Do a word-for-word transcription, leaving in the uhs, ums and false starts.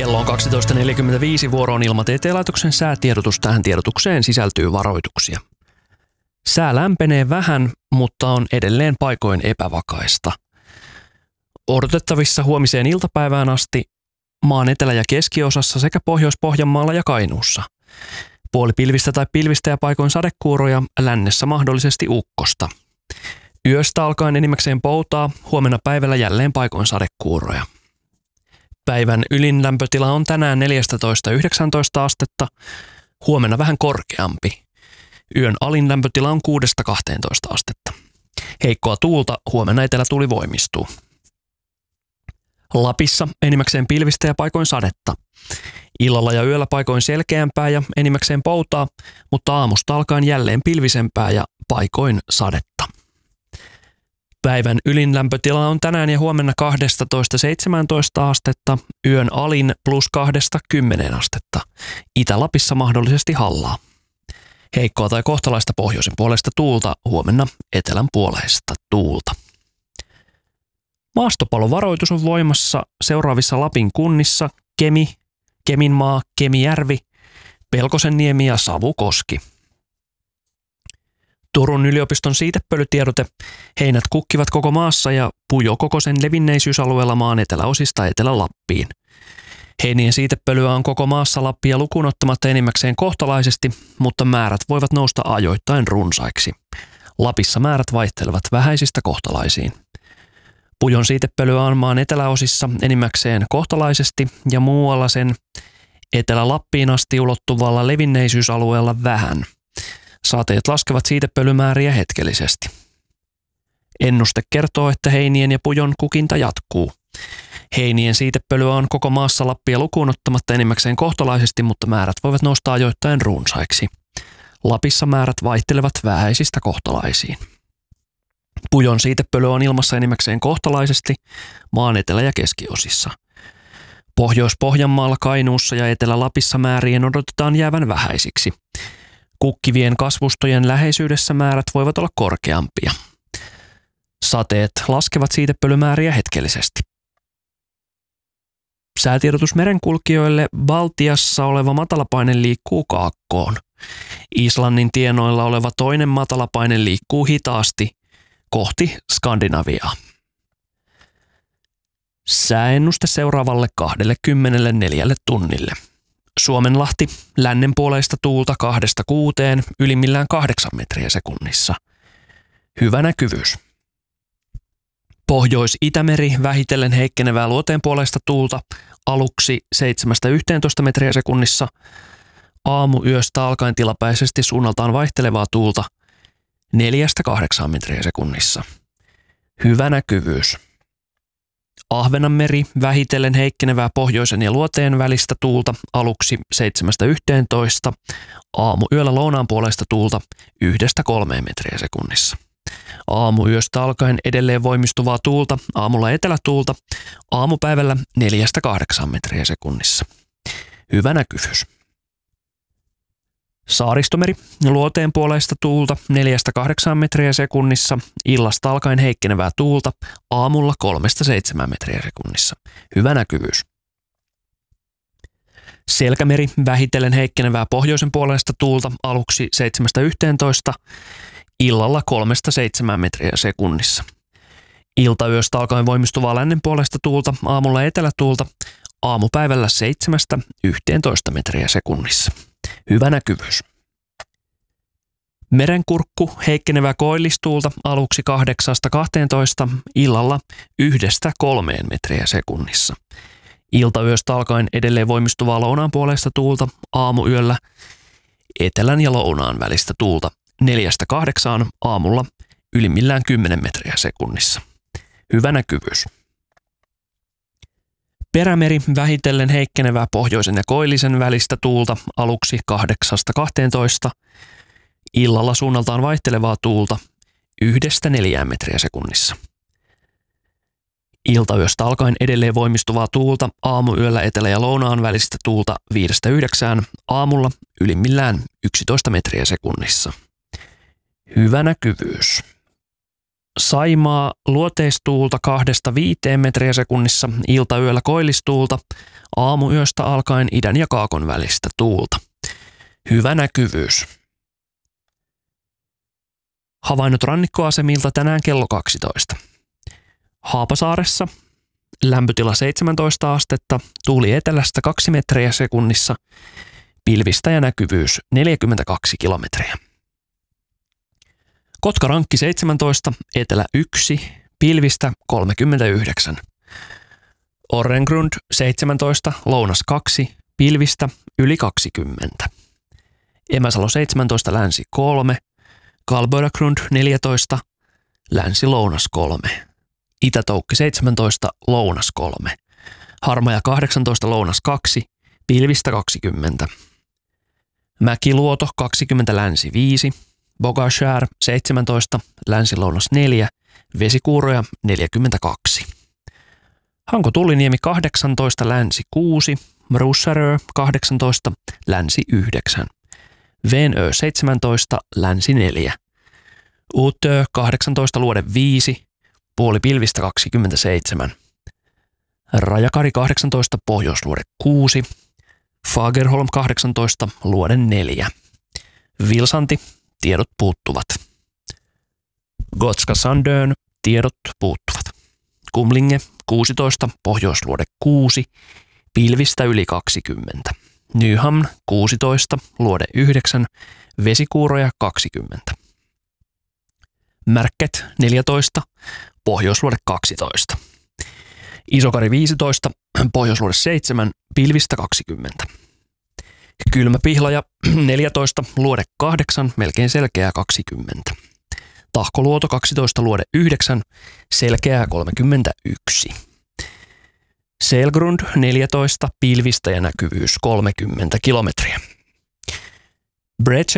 Kello on kaksitoista neljäkymmentäviisi, vuoro on Ilmatieteen laitoksen säätiedotus. Tähän tiedotukseen sisältyy varoituksia. Sää lämpenee vähän, mutta on edelleen paikoin epävakaista. Odotettavissa huomiseen iltapäivään asti maan etelä- ja keskiosassa sekä Pohjois-Pohjanmaalla ja Kainuussa. Puolipilvistä tai pilvistä ja paikoin sadekuuroja, lännessä mahdollisesti ukkosta. Yöstä alkaen enimmäkseen poutaa, huomenna päivällä jälleen paikoin sadekuuroja. Päivän ylin lämpötila on tänään neljätoista yhdeksäntoista astetta, huomenna vähän korkeampi. Yön alin lämpötila on kuudesta kahteentoista astetta. Heikkoa tuulta, huomenna etelätuuli voimistuu. Lapissa enimmäkseen pilvistä ja paikoin sadetta. Illalla ja yöllä paikoin selkeämpää ja enimmäkseen poutaa, mutta aamusta alkaen jälleen pilvisempää ja paikoin sadetta. Päivän ylin lämpötila on tänään ja huomenna kaksitoista seitsemäntoista astetta, yön alin plus kahdesta kymmeneen astetta. Itä-Lapissa mahdollisesti hallaa. Heikkoa tai kohtalaista pohjoisen puolesta tuulta, huomenna etelän puolesta tuulta. Maastopalovaroitus on voimassa seuraavissa Lapin kunnissa: Kemi, Keminmaa, Kemijärvi, Pelkosenniemi ja Savukoski. Turun yliopiston siitepölytiedote: heinät kukkivat koko maassa ja pujo koko sen levinneisyysalueella maan eteläosista Etelä-Lappiin. Heinien siitepölyä on koko maassa Lappia lukuun ottamatta enimmäkseen kohtalaisesti, mutta määrät voivat nousta ajoittain runsaiksi. Lapissa määrät vaihtelevat vähäisistä kohtalaisiin. Pujon siitepölyä on maan eteläosissa enimmäkseen kohtalaisesti ja muualla sen Etelä-Lappiin asti ulottuvalla levinneisyysalueella vähän. Sateet laskevat siitepölymääriä hetkellisesti. Ennuste kertoo, että heinien ja pujon kukinta jatkuu. Heinien siitepölyä on koko maassa Lappia lukuun ottamatta enimmäkseen kohtalaisesti, mutta määrät voivat nousta ajoittain runsaiksi. Lapissa määrät vaihtelevat vähäisistä kohtalaisiin. Pujon siitepölyä on ilmassa enimmäkseen kohtalaisesti maan etelä- ja keskiosissa. Pohjois-Pohjanmaalla, Kainuussa ja Etelä-Lapissa määrien odotetaan jäävän vähäisiksi. Kukkivien kasvustojen läheisyydessä määrät voivat olla korkeampia. Sateet laskevat siitepölymääriä hetkellisesti. Säätiedotus merenkulkijoille: Baltiassa oleva matalapaine liikkuu kaakkoon. Islannin tienoilla oleva toinen matalapaine liikkuu hitaasti kohti Skandinaviaa. Sääennuste seuraavalle kaksikymmentäneljä tunnille. Suomenlahti, lännenpuoleista tuulta kahdesta kuuteen, ylimmillään kahdeksan metriä sekunnissa. Hyvä näkyvyys. Pohjois-Itämeri, vähitellen heikkenevää luoteenpuoleista tuulta, aluksi seitsemästä yhteentoista metriä sekunnissa. Aamuyöstä alkaen tilapäisesti suunnaltaan vaihtelevaa tuulta neljästä kahdeksaan metriä sekunnissa. Hyvä näkyvyys. Ahvenanmeri, vähitellen heikkenevää pohjoisen ja luoteen välistä tuulta, aluksi seitsemästä yhteentoista, aamuyöllä lounaanpuoleista tuulta yhdestä kolmeen metriä sekunnissa. Aamuyöstä alkaen edelleen voimistuvaa tuulta, aamulla etelätuulta, aamupäivällä neljästä kahdeksaan metriä sekunnissa. Hyvä näkyvyys. Saaristomeri, luoteenpuoleista tuulta neljästä kahdeksaan metriä sekunnissa, illasta alkaen heikkenevää tuulta, aamulla kolmesta seitsemään metriä sekunnissa. Hyvä näkyvyys. Selkämeri, vähitellen heikkenevää pohjoisen puolesta tuulta, aluksi seitsemästä yhteentoista, illalla kolmesta seitsemään metriä sekunnissa. Iltayöstä alkaen voimistuvaa lännen puolesta tuulta, aamulla etelätuulta, aamupäivällä seitsemästä yhteentoista metriä sekunnissa. Hyvä näkyvyys. Merenkurkku, heikkenevää koillistuulta, aluksi kahdeksasta kahteentoista, illalla yhdestä kolmeen metriä sekunnissa. Iltayöstä alkaen edelleen voimistuvaa lounaanpuoleista tuulta, aamuyöllä etelän ja lounaan välistä tuulta neljästä kahdeksaan, aamulla ylimmillään kymmenen metriä sekunnissa. Hyvä näkyvyys. Perämeri, vähitellen heikkenevää pohjoisen ja koillisen välistä tuulta, aluksi kahdeksasta kahteentoista, illalla suunnaltaan vaihtelevaa tuulta yhdestä neljään metriä sekunnissa. Iltayöstä alkaen edelleen voimistuvaa tuulta, aamuyöllä etelä- ja lounaan välistä tuulta viidestä yhdeksään, aamulla ylimmillään yksitoista metriä sekunnissa. Hyvä näkyvyys. Saimaa luoteistuulta kahdesta viiteen metriä sekunnissa, iltayöllä koillistuulta, aamuyöstä alkaen idän ja kaakon välistä tuulta. Hyvä näkyvyys. Havainnot rannikkoasemilta tänään kello kaksitoista. Haapasaaressa lämpötila seitsemäntoista astetta, tuuli etelästä kaksi metriä sekunnissa, pilvistä ja näkyvyys neljäkymmentäkaksi kilometriä. Kotkarankki seitsemäntoista, etelä yksi, pilvistä kolmekymmentäyhdeksän. Orrengrund seitsemäntoista, lounas kaksi, pilvistä yli kaksikymmentä. Emäsalo seitsemäntoista, länsi kolme, Kalböragrund neljätoista, länsi lounas kolme. Itätoukki seitsemäntoista, lounas kolme. Harmaja kahdeksantoista, lounas kaksi, pilvistä kaksikymmentä. Mäkiluoto kaksikymmentä, länsi viisi. Bogashär seitsemäntoista, länsi-lounas neljä, vesikuuroja neljäkymmentäkaksi. Hanko Tulliniemi kahdeksantoista, länsi kuusi, Russarö kahdeksantoista, länsi yhdeksän. Venö seitsemäntoista, länsi neljä. Utö kahdeksantoista, luode viisi, puoli pilvistä kaksikymmentäseitsemän. Rajakari kahdeksantoista, pohjoisluode kuusi, Fagerholm kahdeksantoista, luode neljä. Vilsanti, tiedot puuttuvat. Gotska Sandön, tiedot puuttuvat. Kumlinge kuusitoista, pohjoisluode kuusi, pilvistä yli kaksikymmentä. Nyhamn kuusitoista, luode yhdeksän, vesikuuroja kaksikymmentä. Märket neljätoista, pohjoisluode kaksitoista. Isokari viisitoista, pohjoisluode seitsemän, pilvistä kaksikymmentä. Kylmäpihlaja neljätoista, luode kahdeksan, melkein selkeää kaksikymmentä. Tahkoluoto kaksitoista, luode yhdeksän, selkeää kolmekymmentäyksi. Selgrund neljätoista, pilvistä ja näkyvyys kolmekymmentä kilometriä. Breccia